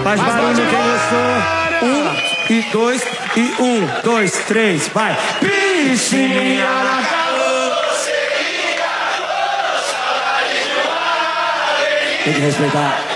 Faz barulho quem gostou. 1 e 2 e 1, 2, 3, vai. Piscininha na calor. Tem que respeitar.